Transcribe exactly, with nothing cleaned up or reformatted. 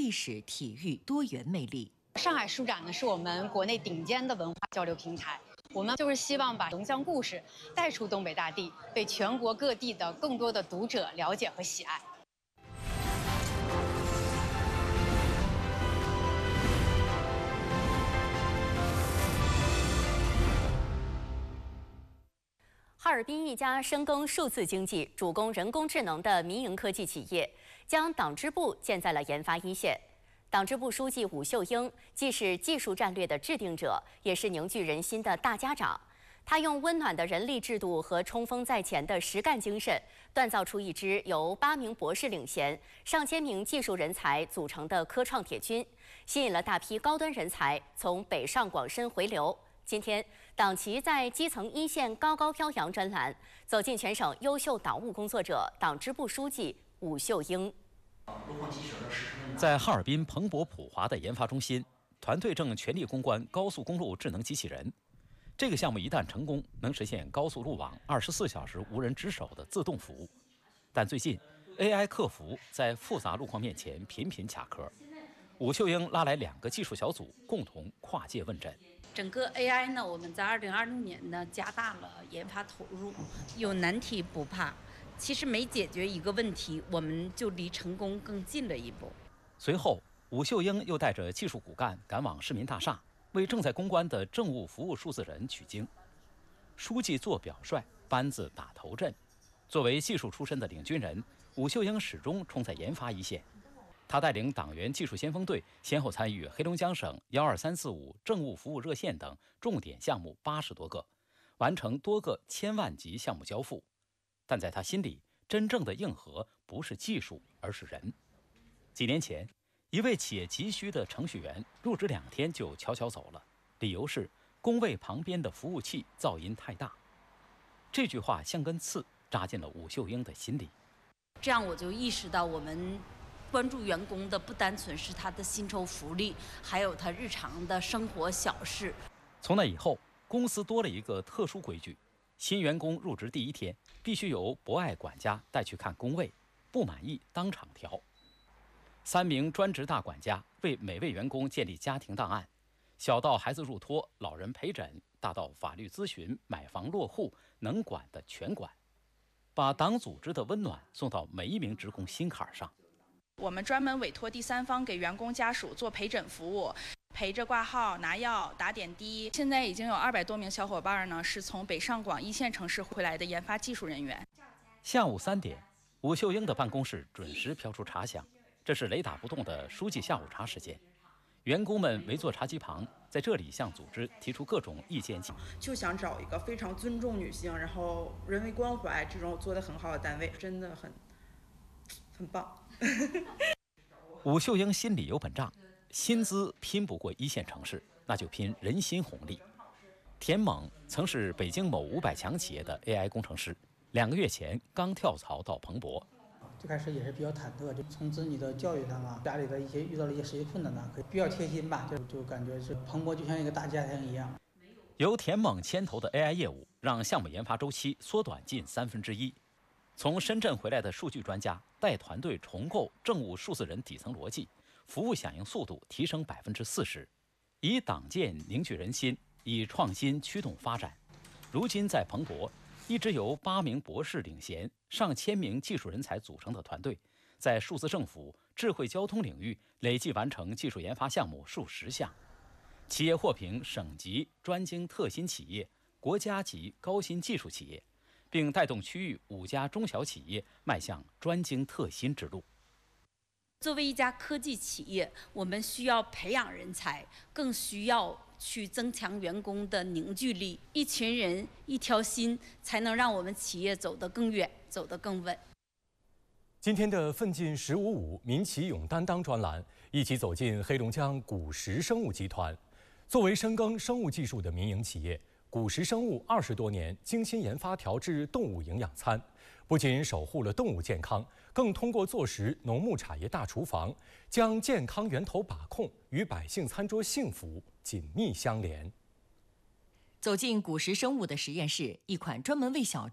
历史、体育多元魅力。 上海书展呢，是我们国内顶尖的文化交流平台。我们就是希望把龙江故事带出东北大地，被全国各地的更多的读者了解和喜爱。 哈尔滨一家深耕数字经济、主攻人工智能的民营科技企业，将党支部建在了研发一线。党支部书记武秀英既是技术战略的制定者，也是凝聚人心的大家长。他用温暖的人力制度和冲锋在前的实干精神，锻造出一支由八名博士领衔、上千名技术人才组成的科创铁军，吸引了大批高端人才从北上广深回流。今天，党旗在基层一线高高飘扬专栏走进全省优秀党务工作者党支部书记武秀英。 在哈尔滨蓬勃普华的研发中心，团队正全力攻关高速公路智能机器人。这个项目一旦成功，能实现高速路网二十四小时无人值守的自动服务。但最近 ，A I 客服在复杂路况面前频频卡壳。武秀英拉来两个技术小组，共同跨界问诊。 整个 A I 呢，我们在二零二六年呢加大了研发投入。有难题不怕，其实每解决一个问题，我们就离成功更近了一步。 随后，武秀英又带着技术骨干赶往市民大厦，为正在攻关的政务服务数字人取经。书记做表率，班子打头阵。作为技术出身的领军人，武秀英始终冲在研发一线。他带领党员技术先锋队，先后参与黑龙江省幺二三四五政务服务热线等重点项目八十多个，完成多个千万级项目交付。但在他心里，真正的硬核不是技术，而是人。几年前，一位企业急需的程序员入职两天就悄悄走了，理由是工位旁边的服务器噪音太大。这句话像根刺扎进了武秀英的心里。 这样我就意识到，我们关注员工的不单纯是他的薪酬福利，还有他日常的生活小事。 从那以后，公司多了一个特殊规矩：新员工入职第一天，必须由博爱管家带去看工位，不满意当场调。三名专职大管家为每位员工建立家庭档案，小到孩子入托、老人陪诊，大到法律咨询、买房落户，能管的全管，把党组织的温暖送到每一名职工心坎上。 我们专门委托第三方给员工家属做陪诊服务，陪着挂号、拿药、打点滴。现在已经有二百多名小伙伴呢，是从北上广一线城市回来的研发技术人员。 下午三点，武秀英的办公室准时飘出茶响，这是雷打不动的书记下午茶时间。员工们围坐茶几旁，在这里向组织提出各种意见。 就想找一个非常尊重女性，然后人为关怀这种做得很好的单位，真的很很棒。 武秀英心里有本账，薪资拼不过一线城市，那就拼人心红利。田猛曾是北京某五百强企业的 A I 工程师，两个月前刚跳槽到彭博。 最开始也是比较忐忑，就从子女的教育上啊，家里的一些遇到了一些实际困难呢，可以比较贴心吧，就就感觉是彭博就像一个大家庭一样。 由田猛牵头的 A I 业务，让项目研发周期缩短近三分之一。从深圳回来的数据专家带团队重构政务数字人底层逻辑，服务响应速度提升百分之四十。以党建凝聚人心，以创新驱动发展。如今在彭博，一支由八名博士领衔、上千名技术人才组成的团队，在数字政府、智慧交通领域累计完成技术研发项目数十项。企业获评省级专精特新企业、国家级高新技术企业，并带动区域五家中小企业迈向专精特新之路。 作为一家科技企业，我们需要培养人才，更需要去增强员工的凝聚力。一群人，一条心，才能让我们企业走得更远，走得更稳。 今天的奋进十五五民企勇担当专栏，一起走进黑龙江古石生物集团。作为深耕生物技术的民营企业，古石生物二十多年精心研发调制动物营养餐，不仅守护了动物健康，更通过坐实农牧产业大厨房，将健康源头把控与百姓餐桌幸福紧密相连。 走进古石生物的实验室，一款专门为小